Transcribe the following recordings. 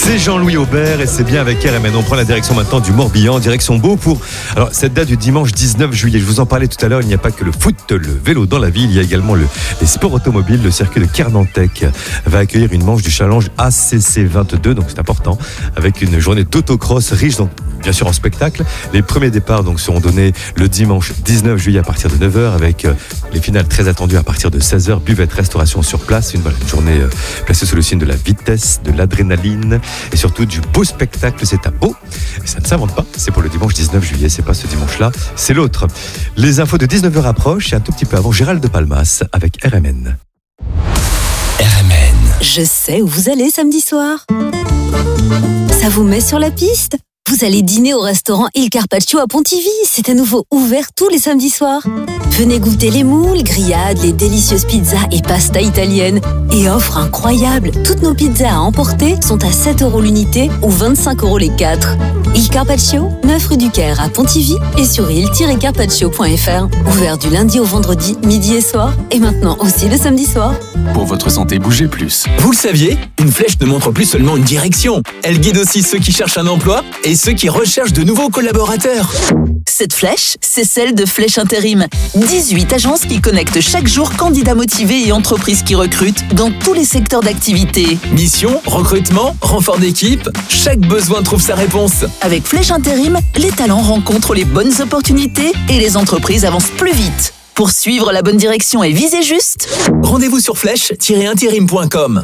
C'est Jean-Louis Aubert et c'est bien avec RMN. On prend la direction maintenant du Morbihan, direction Beau pour cette date du dimanche 19 juillet. Je vous en parlais tout à l'heure, il n'y a pas que le foot, le vélo dans la ville, il y a également les sports automobiles. Le circuit de Kernantec va accueillir une manche du challenge ACC 22, donc c'est important, avec une journée d'autocross riche, donc bien sûr en spectacle. Les premiers départs donc seront donnés le dimanche 19 juillet à partir de 9h avec les finales très attendues à partir de 16h. Buvette, restauration sur place, une journée placée sous le signe de la vitesse, de l'adrénaline et surtout du beau spectacle. C'est à Beau et ça ne s'invente pas, c'est pour le dimanche 19 juillet, c'est pas ce dimanche-là, c'est l'autre. Les infos de 19h approchent et un tout petit peu avant, Gérald de Palmas avec RMN. RMN. Je sais où vous allez samedi soir. Ça vous met sur la piste ? Vous allez dîner au restaurant Il Carpaccio à Pontivy. C'est à nouveau ouvert tous les samedis soirs. Venez goûter les moules, grillades, les délicieuses pizzas et pasta italiennes. Et offre incroyable, toutes nos pizzas à emporter sont à 7€ l'unité ou 25€ les 4. Il Carpaccio, 9 rue du Caire à Pontivy et sur il-carpaccio.fr. Ouvert du lundi au vendredi, midi et soir. Et maintenant aussi le samedi soir. Pour votre santé, bougez plus. Vous le saviez, une flèche ne montre plus seulement une direction. Elle guide aussi ceux qui cherchent un emploi et ceux qui recherchent de nouveaux collaborateurs. Cette flèche, c'est celle de Flèche Intérim. 18 agences qui connectent chaque jour candidats motivés et entreprises qui recrutent dans tous les secteurs d'activité. Mission, recrutement, renfort d'équipe, chaque besoin trouve sa réponse. Avec Flèche Intérim, les talents rencontrent les bonnes opportunités et les entreprises avancent plus vite. Pour suivre la bonne direction et viser juste, rendez-vous sur flèche-intérim.com.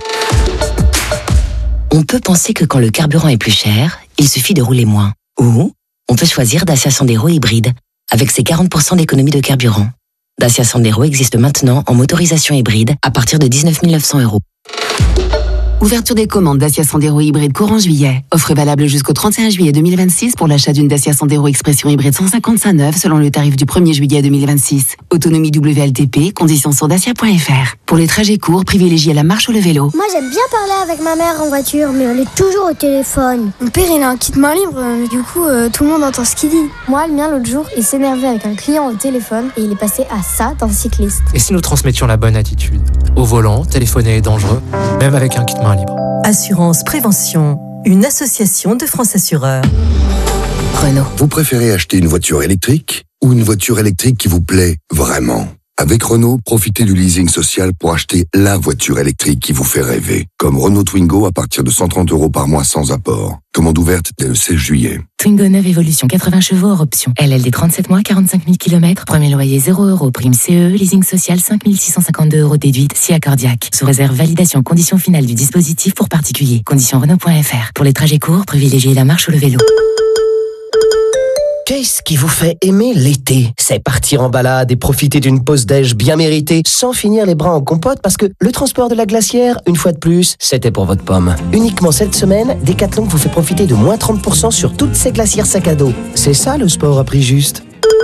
On peut penser que quand le carburant est plus cher, il suffit de rouler moins. Ou on peut choisir Dacia Sandero hybride, avec ses 40% d'économie de carburant. Dacia Sandero existe maintenant en motorisation hybride à partir de 19 900 €. Ouverture des commandes Dacia Sandero hybride courant juillet. Offre valable jusqu'au 31 juillet 2026 pour l'achat d'une Dacia Sandero Expression hybride 155 neuve selon le tarif du 1er juillet 2026. Autonomie WLTP, conditions sur dacia.fr. Pour les trajets courts, privilégiez la marche ou le vélo. Moi j'aime bien parler avec ma mère en voiture, mais elle est toujours au téléphone. Mon père il a un kit main libre, du coup tout le monde entend ce qu'il dit. Moi le mien l'autre jour, il s'énervait avec un client au téléphone et il est passé à ça d'un cycliste. Et si nous transmettions la bonne attitude ? Au volant, téléphoner est dangereux, même avec un kit main libre. Assurance Prévention, une association de France Assureurs. Renault. Vous préférez acheter une voiture électrique ou une voiture électrique qui vous plaît vraiment ? Avec Renault, profitez du leasing social pour acheter la voiture électrique qui vous fait rêver. Comme Renault Twingo à partir de 130 € par mois sans apport. Commande ouverte dès le 16 juillet. Twingo 9 Evolution 80 chevaux hors option. LLD 37 mois, 45 000 km. Premier loyer 0€. Prime CE. Leasing social 5 652 € déduite si accordiaque. Sous réserve validation conditions finales du dispositif pour particuliers. Conditions Renault.fr. Pour les trajets courts, privilégiez la marche ou le vélo. Qu'est-ce qui vous fait aimer l'été ? C'est partir en balade et profiter d'une pause déj bien méritée sans finir les bras en compote parce que le transport de la glacière, une fois de plus, c'était pour votre pomme. Uniquement cette semaine, Decathlon vous fait profiter de moins 30% sur toutes ces glacières sac à dos. C'est ça le sport à prix juste.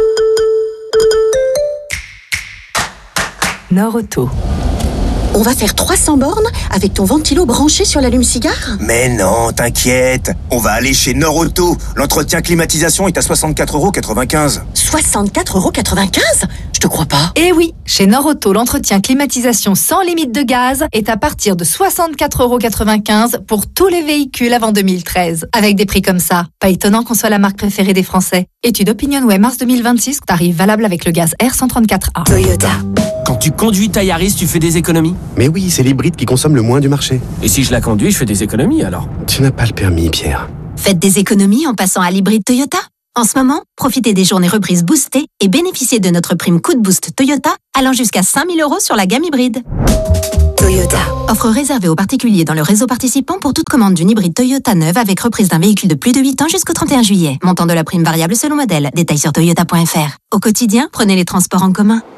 Nord Auto. On va faire 300 bornes avec ton ventilo branché sur l'allume-cigare ? Mais non, t'inquiète. On va aller chez Nord Auto. L'entretien climatisation est à 64,95 €. 64,95 €? Je te crois pas. Eh oui, chez Nord Auto, l'entretien climatisation sans limite de gaz est à partir de 64,95 € pour tous les véhicules avant 2013. Avec des prix comme ça, pas étonnant qu'on soit la marque préférée des Français. Étude OpinionWay mars 2026, tarif valable avec le gaz R134A. Toyota. Quand tu conduis ta Yaris, tu fais des économies ? Mais oui, c'est l'hybride qui consomme le moins du marché. Et si je la conduis, je fais des économies alors ? Tu n'as pas le permis, Pierre. Faites des économies en passant à l'hybride Toyota. En ce moment, profitez des journées reprises boostées et bénéficiez de notre prime coup de boost Toyota allant jusqu'à 5 000 € sur la gamme hybride. Toyota. Offre réservée aux particuliers dans le réseau participant pour toute commande d'une hybride Toyota neuve avec reprise d'un véhicule de plus de 8 ans jusqu'au 31 juillet. Montant de la prime variable selon modèle. Détails sur toyota.fr. Au quotidien, prenez les transports en commun.